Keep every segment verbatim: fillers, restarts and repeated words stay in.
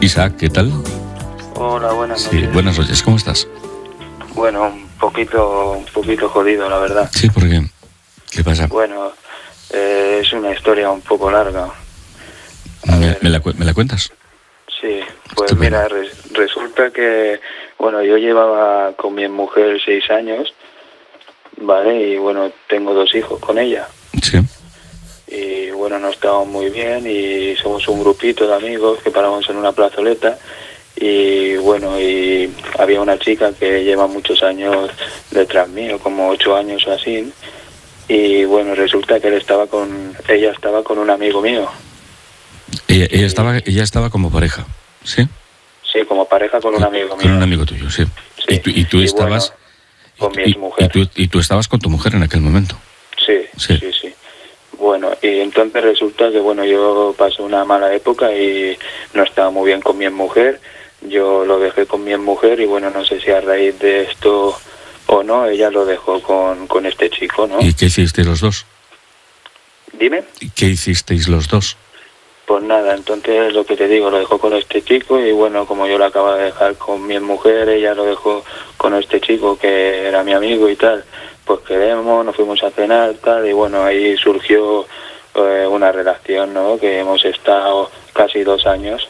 Isaac, ¿qué tal? Hola, buenas Sí, noches. buenas noches, ¿cómo estás? Bueno, un poquito, un poquito jodido, la verdad. Sí, ¿por qué? ¿Qué pasa? Bueno, eh, es una historia un poco larga. A ¿Me, ver. me la, cu- ¿Me la cuentas? Sí, pues Estupendo. mira, res- resulta que, bueno, yo llevaba con mi mujer seis años, ¿vale? Y bueno, tengo dos hijos con ella. Sí. Y bueno, nos estábamos muy bien y somos un grupito de amigos que paramos en una plazoleta. Y bueno, y había una chica que lleva muchos años detrás mío, como ocho años o así. Y bueno, resulta que él estaba con, ella estaba con un amigo mío. Ella, ella, Y- estaba, ella estaba como pareja, ¿sí? Sí, como pareja con un Con- amigo Con mío. un amigo tuyo, sí. Sí. Y tú, y tú Y estabas... bueno, con y, mi y- exmujer. y tú, y tú estabas con tu mujer en aquel momento. Sí, Sí. sí, sí, Bueno, y entonces resulta que, bueno, yo pasé una mala época y no estaba muy bien con mi mujer. Yo lo dejé con mi mujer y, bueno, no sé si a raíz de esto o no, ella lo dejó con, con este chico, ¿no? ¿Y qué hicisteis los dos? Dime. ¿Y ¿Qué hicisteis los dos? Pues nada, entonces lo que te digo, lo dejó con este chico y, bueno, como yo lo acabo de dejar con mi mujer, ella lo dejó con este chico que era mi amigo y tal. Pues quedamos, nos fuimos a cenar, tal, y bueno, ahí surgió eh, una relación, ¿no? Que hemos estado casi dos años.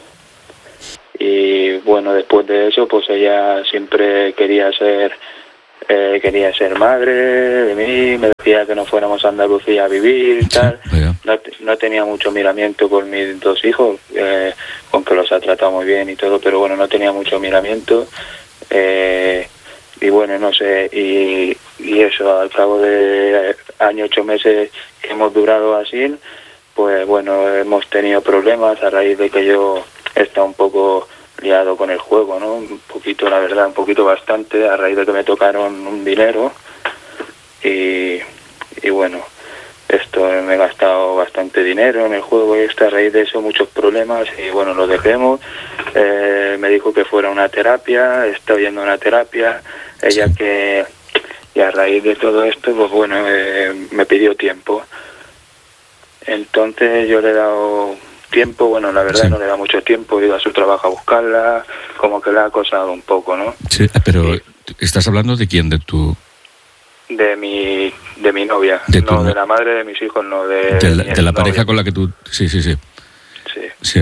Y bueno, después de eso, pues ella siempre quería ser eh, quería ser madre de mí, me decía que nos fuéramos a Andalucía a vivir y tal. Sí, vaya. No, te- no tenía mucho miramiento con mis dos hijos, eh, con que los ha tratado muy bien y todo, pero bueno, no tenía mucho miramiento. Eh, y bueno, no sé, y, y eso, al cabo de año, ocho meses que hemos durado así, pues bueno, hemos tenido problemas a raíz de que yo he estado un poco liado con el juego, ¿no? Un poquito, la verdad, un poquito bastante, a raíz de que me tocaron un dinero y, y bueno, esto me he gastado bastante dinero en el juego y esto, a raíz de eso muchos problemas y bueno, lo dejemos. Eh, me dijo que fuera una terapia, está yendo a una terapia, ella Sí. que, y a raíz de todo esto, pues bueno, eh, me pidió tiempo. Entonces yo le he dado tiempo, bueno, la verdad Sí. no le da mucho tiempo, he ido a su trabajo a buscarla, como que la ha acosado un poco, ¿no? Sí, pero Sí. ¿estás hablando de quién? ¿De tu... De mi de mi novia, De tu no no- de la madre de mis hijos, no de, de la, mi de la pareja exnovia. con la que tú... Sí, sí, sí. Sí. Sí.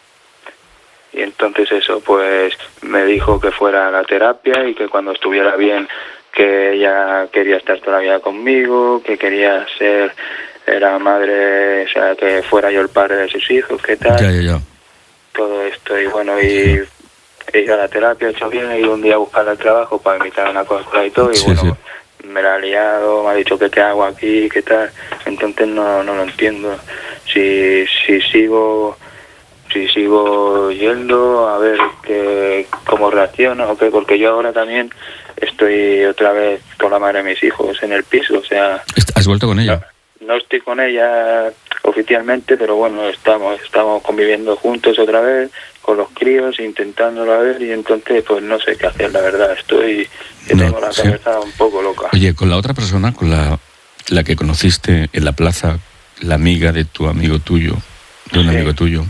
Y entonces eso, pues me dijo que fuera a la terapia y que cuando estuviera bien, que ella quería estar todavía conmigo, que quería ser era madre, o sea, que fuera yo el padre de sus hijos, qué tal, Ya, ya, ya. todo esto. Y bueno, y he ido a la terapia, he hecho bien, he ido un día a buscar el trabajo para invitar una cosa y todo, y Sí, bueno, me la ha liado, me ha dicho que qué hago aquí, qué tal. Entonces no, no lo entiendo. Si, si sigo... si sigo yendo a ver que, cómo reacciona o qué, porque yo ahora también estoy otra vez con la madre de mis hijos en el piso, o sea, Est- ¿Has vuelto con ella? no, no estoy con ella oficialmente, pero bueno, estamos estamos conviviendo juntos otra vez con los críos, intentándolo a ver, y entonces pues no sé qué hacer, la verdad, estoy, que No, tengo la sí. cabeza un poco loca. Oye, con la otra persona, con la, la que conociste en la plaza, la amiga de tu amigo tuyo, de un Sí. amigo tuyo,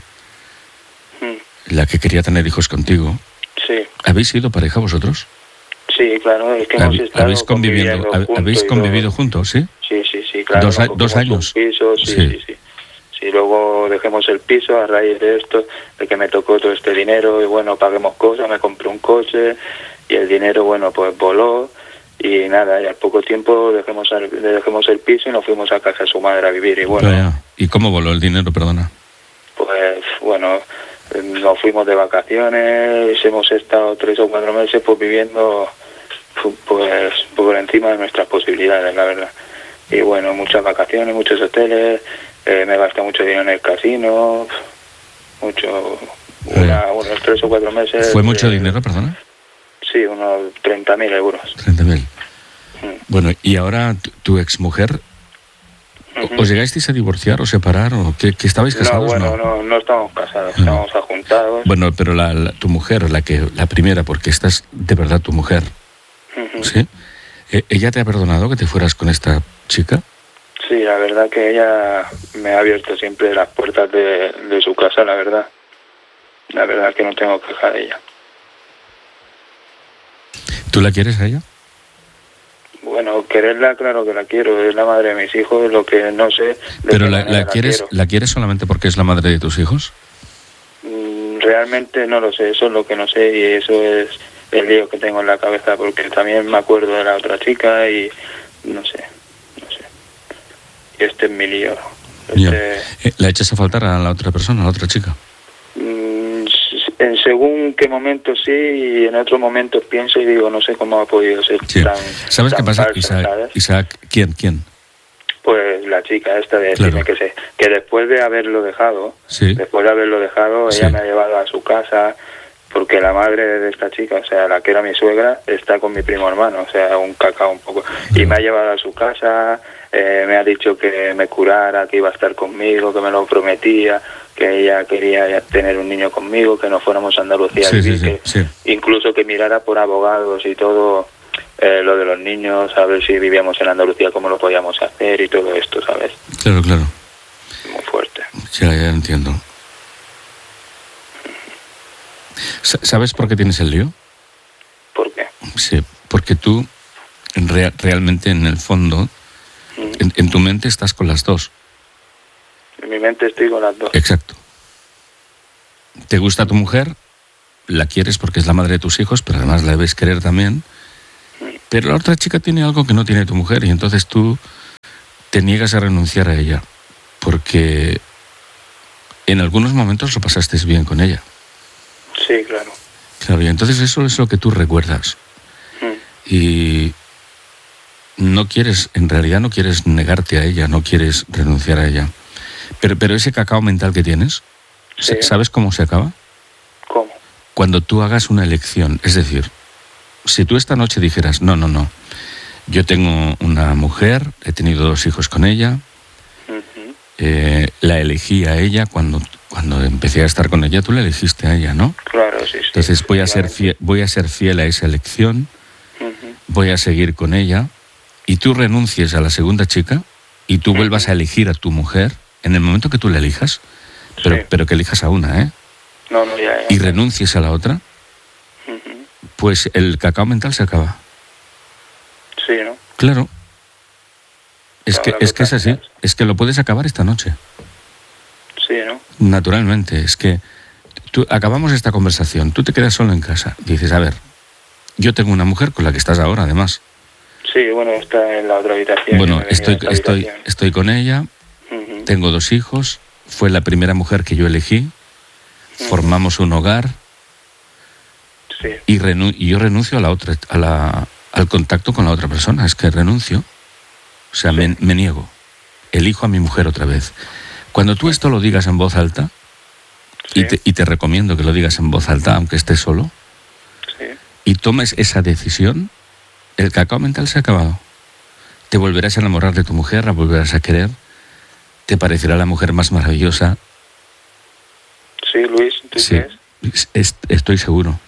Mm, la que quería tener hijos contigo, Sí, ¿habéis sido pareja vosotros? sí, claro, es que hemos ¿Habe- estado ¿Habéis conviviendo, conviviendo hab- juntos ¿habéis y convivido todo. juntos, sí? Sí, sí, sí, claro. Dos a- nos dos cogimos años. Un piso, sí, Sí. sí, sí, sí. Luego dejemos el piso a raíz de esto, de que me tocó todo este dinero y bueno, paguemos cosas, me compré un coche y el dinero, bueno, pues voló y nada, y al poco tiempo dejemos el, dejemos el piso y nos fuimos a casa de su madre a vivir y bueno, Vaya. ¿Y cómo voló el dinero, perdona? pues bueno, nos fuimos de vacaciones, hemos estado tres o cuatro meses pues viviendo pues por encima de nuestras posibilidades, la verdad. Y bueno, muchas vacaciones, muchos hoteles, eh, me gasté mucho dinero en el casino, mucho, una, unos tres o cuatro meses. ¿Fue mucho eh, dinero, perdona? Sí, unos treinta mil euros. treinta mil. Mm. Bueno, y ahora tu, tu exmujer, Ujú. ¿os llegasteis a divorciar o separar o qué, qué estabais No, casados? bueno, no. no, no estamos casados, No. estamos ajuntados. Bueno, pero la, la- tu mujer, la que la primera, porque esta es de verdad tu mujer, Ujú. ¿sí? Eh, ¿Ella te ha perdonado que te fueras con esta chica? Sí, la verdad que ella me ha abierto siempre las puertas de, de su casa, la verdad. La verdad es que no tengo queja de ella. ¿Tú la quieres a ella? Bueno, quererla, claro que la quiero, es la madre de mis hijos, lo que no sé... ¿Pero la, la, quieres, la quieres solamente porque es la madre de tus hijos? Mm, realmente no lo sé, eso es lo que no sé y eso es el lío que tengo en la cabeza, porque también me acuerdo de la otra chica y no sé, no sé. Y este es mi lío. Este... ¿La echas a faltar a la otra persona, a la otra chica? Mm, en según qué momentos sí y en otros momentos pienso y digo, no sé cómo ha podido ser sí. tan... ¿Sabes tan qué pasa, falsa, Isaac, ¿sabes? Isaac? ¿Quién? ¿Quién? Pues la chica esta de decirme claro. que sé, que después de haberlo dejado, sí. después de haberlo dejado, ella sí. me ha llevado a su casa, porque la madre de esta chica, o sea, la que era mi suegra, está con mi primo hermano, o sea, un cacao un poco, claro. Y me ha llevado a su casa, eh, me ha dicho que me curara, que iba a estar conmigo, que me lo prometía, que ella quería tener un niño conmigo, que nos fuéramos a Andalucía sí, a vivir, sí, sí, que sí. incluso que mirara por abogados y todo. Eh, lo de los niños, a ver si vivíamos en Andalucía, cómo lo podíamos hacer y todo esto, ¿sabes? Claro, claro. Muy fuerte. Ya, ya entiendo. ¿Sabes por qué tienes el lío? ¿Por qué? Sí, porque tú re- realmente en el fondo, mm. en, en tu mente estás con las dos. En mi mente estoy con las dos. Exacto. Te gusta tu mujer, la quieres porque es la madre de tus hijos, pero además la debes querer también. Pero la otra chica tiene algo que no tiene tu mujer y entonces tú te niegas a renunciar a ella porque en algunos momentos lo pasaste bien con ella. Sí, claro. Claro, y entonces eso es lo que tú recuerdas. Mm. Y no quieres, en realidad no quieres negarte a ella, no quieres renunciar a ella. Pero, pero ese cacao mental que tienes, sí. ¿Sabes cómo se acaba? ¿Cómo? Cuando tú hagas una elección, es decir, si tú esta noche dijeras, no, no, no, yo tengo una mujer, he tenido dos hijos con ella, uh-huh. eh, la elegí a ella, cuando, cuando empecé a estar con ella, tú la elegiste a ella, ¿no? Claro, sí, sí. Entonces voy a ser fiel, voy a ser fiel a esa elección, uh-huh. voy a seguir con ella, y tú renuncies a la segunda chica, y tú uh-huh. vuelvas a elegir a tu mujer, en el momento que tú la elijas, pero, sí. pero que elijas a una, ¿eh? No, no, ya, ya. Y renuncies a la otra, pues el cacao mental se acaba. Sí, ¿no? Claro. Es no, que, es, que es así. Es que lo puedes acabar esta noche. Sí, ¿no? Naturalmente. Es que tú, acabamos esta conversación. Tú te quedas solo en casa. Dices, a ver, yo tengo una mujer con la que estás ahora, además. Sí, bueno, está en la otra habitación. Bueno, estoy, estoy, estoy con ella. Uh-huh. Tengo dos hijos. Fue la primera mujer que yo elegí. Uh-huh. Formamos un hogar. Sí. Y, renu- y yo renuncio a la otra, a la, al contacto con la otra persona. Es que renuncio. O sea, sí. me, me niego. Elijo a mi mujer otra vez. Cuando tú esto lo digas en voz alta, sí. y, te, y te recomiendo que lo digas en voz alta, aunque estés solo, sí. y tomes esa decisión, el cacao mental se ha acabado. Te volverás a enamorar de tu mujer, la volverás a querer, te parecerá la mujer más maravillosa. Sí, Luis, ¿tú sí. crees? Es, estoy seguro.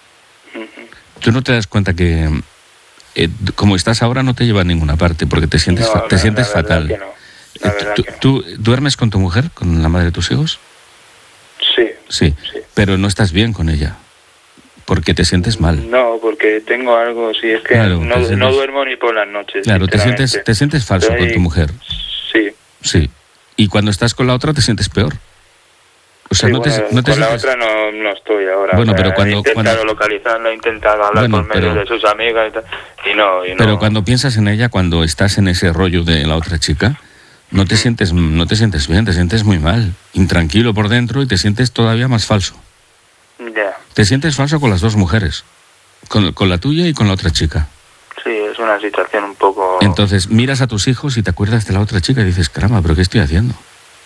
Tú no te das cuenta que eh, como estás ahora no te lleva a ninguna parte porque te sientes, no, fa- te la, sientes la fatal. Que no. La verdad ¿Tú, que no. ¿Tú duermes con tu mujer, con la madre de tus hijos? Sí, sí. Sí, pero no estás bien con ella porque te sientes mal. No, porque tengo algo, sí, es que claro, no, sientes... no duermo ni por las noches. Claro, te sientes, te sientes falso Estoy... con tu mujer. Sí. Sí. Y cuando estás con la otra te sientes peor. O sea, sí, no bueno, te, no te con la sientes... otra no, no estoy ahora. Bueno, o sea, pero cuando... He intentado cuando... localizarla, he intentado hablar bueno, por medio pero... de sus amigas y tal, y no, y no... Pero cuando piensas en ella, cuando estás en ese rollo de la otra chica, no te, mm. sientes, no te sientes bien, te sientes muy mal, intranquilo por dentro y te sientes todavía más falso. Ya. Yeah. Te sientes falso con las dos mujeres, con, con la tuya y con la otra chica. Sí, es una situación un poco... Entonces miras a tus hijos y te acuerdas de la otra chica y dices, caramba, ¿pero qué estoy haciendo?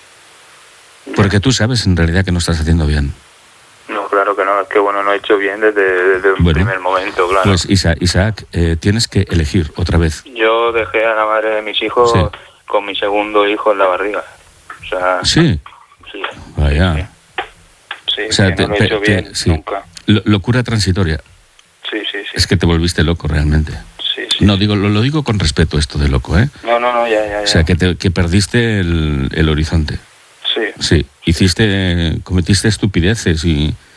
Porque tú sabes en realidad que no estás haciendo bien. No, claro que no, es que bueno, no he hecho bien desde, desde el bueno, primer momento, claro. Pues Isaac, Isaac eh, tienes que elegir otra vez. Yo dejé a la madre de mis hijos sí. con mi segundo hijo en la barriga. O sea... Sí. Sí. Vaya. Sí, o sea, que te, no lo he hecho te, bien te, sí. nunca. L- locura transitoria. Sí, sí, sí. Es que te volviste loco realmente. Sí, sí. No, digo, lo, lo digo con respeto esto de loco, ¿eh? No, no, no, ya, ya, ya. O sea, que, te, que perdiste el, el horizonte. Sí. Sí, hiciste, cometiste estupideces y,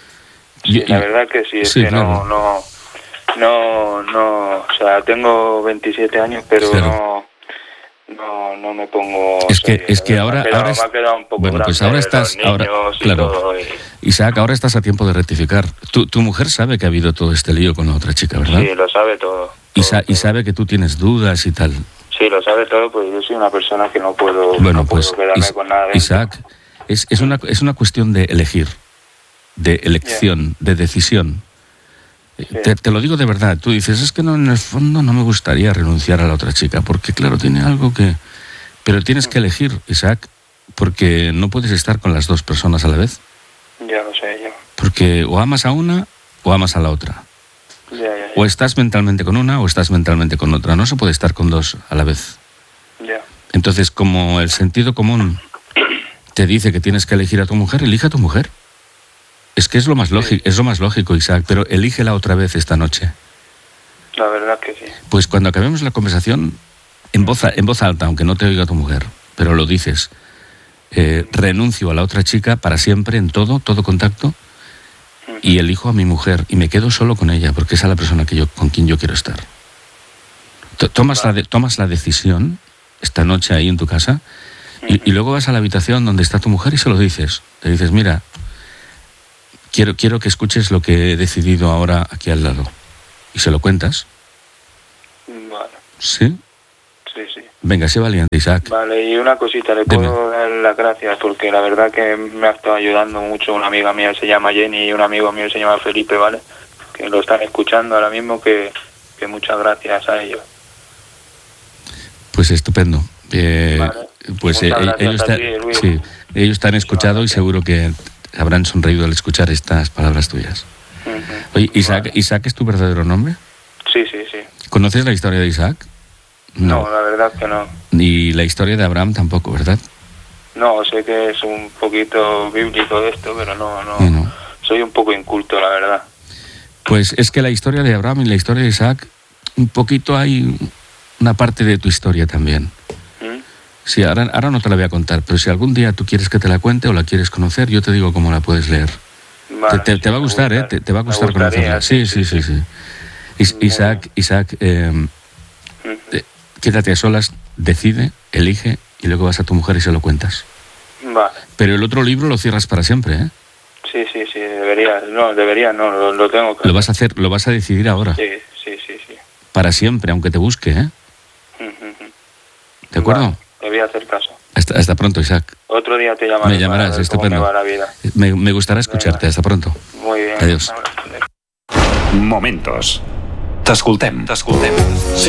Sí, Y- la y- verdad que sí, es sí, que claro. no, no, no, no, o sea, tengo veintisiete años, pero Claro. no, no, no me pongo Es que, serio, es que ¿sabes? ahora, me, ha quedado, ahora es- me ha quedado un poco bueno, grande pues ahora los estás, niños ahora, y claro, todo. Y, Isaac, ahora estás a tiempo de rectificar. Tu, tu mujer sabe que ha habido todo este lío con la otra chica, ¿verdad? sí, lo sabe todo. Y, todo, sa- y todo. sabe que tú tienes dudas y tal. Sí, lo sabe todo, pues yo soy una persona que no puedo, Bueno, no pues puedo quedarme Is- con nada dentro. Isaac, es, es, una, es una cuestión de elegir, de elección, de decisión. Sí. Te, te lo digo de verdad, tú dices, es que no, en el fondo no me gustaría renunciar a la otra chica, porque claro, tiene algo que... Pero tienes que elegir, Isaac, porque no puedes estar con las dos personas a la vez, Ya lo sé, yo. porque o amas a una o amas a la otra. Ya, ya, ya. O estás mentalmente con una o estás mentalmente con otra, no se puede estar con dos a la vez. Ya. Entonces, como el sentido común te dice que tienes que elegir a tu mujer, elige a tu mujer. Es que es lo más lógico, es lo más lógico, Isaac, pero elígela otra vez esta noche. La verdad que sí. Pues cuando acabemos la conversación, en voz, a- en voz alta, aunque no te oiga tu mujer, pero lo dices, eh, renuncio a la otra chica para siempre en todo, todo contacto, y elijo a mi mujer y me quedo solo con ella, porque esa es la persona que yo, con quien yo quiero estar. To- Tomas la, de- tomas la decisión esta noche ahí en tu casa y, y luego vas a la habitación donde está tu mujer y se lo dices. Le dices, mira, quiero, quiero que escuches lo que he decidido ahora aquí al lado. Y se lo cuentas. Vale, ¿Sí? sí, sí. Venga, sé valiente, Isaac. Vale, y una cosita, le Dime. puedo dar las gracias porque la verdad que me ha estado ayudando mucho una amiga mía, se llama Jenny, y un amigo mío se llama Felipe, ¿vale? Que lo están escuchando ahora mismo, que, que muchas gracias a ellos. Pues estupendo. Eh, Vale. Pues Muchas eh, gracias ellos, a te- ti, Luis. sí, ellos te han escuchado y gracias. seguro que habrán sonreído al escuchar estas palabras tuyas. Ujú. Oye, Isaac, Vale. ¿Isaac es tu verdadero nombre? Sí, sí, sí. ¿Conoces la historia de Isaac? No, la verdad que no. Ni la historia de Abraham tampoco, ¿verdad? No, sé que es un poquito bíblico esto, pero no, no. Bueno, Soy un poco inculto, la verdad. pues es que la historia de Abraham y la historia de Isaac, un poquito hay una parte de tu historia también. ¿Mm? Sí, ahora, ahora no te la voy a contar, pero si algún día tú quieres que te la cuente o la quieres conocer, yo te digo cómo la puedes leer. Vale, te, te- sí, te va a me gustar, ¿eh? gusta- Te, te va a me gustar gustaría, conocerla. Sí, sí, sí, sí. Is- Muy Isaac, Isaac, eh, Ujú. eh, quédate a solas, decide, elige y luego vas a tu mujer y se lo cuentas. Vale. Pero el otro libro lo cierras para siempre, ¿eh? Sí, sí, sí, debería, no, debería, no, lo, lo tengo que Lo vas a hacer, lo vas a decidir ahora, Sí, sí, sí, sí. para siempre, aunque te busque, ¿eh? Ujú, ujú. ¿De acuerdo? Vale, te voy a hacer caso. Hasta, hasta pronto, Isaac. Otro día te llamaré. Me llamarás, para ver cómo estupendo. me va la vida. Me, me gustará escucharte. Hasta pronto. Muy bien. Adiós. Ahora, Momentos. T'escoltem. T'escoltem.